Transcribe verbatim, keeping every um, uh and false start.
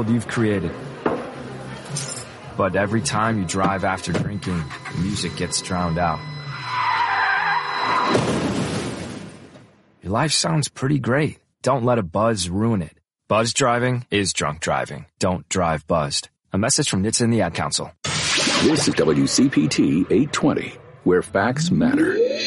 world you've created. But every time you drive after drinking, the music gets drowned out. Your life sounds pretty great. Don't let a buzz ruin it. Buzz driving is drunk driving. Don't drive buzzed. A message from N H T S A and the Ad Council. This is W C P T eight twenty, where facts matter.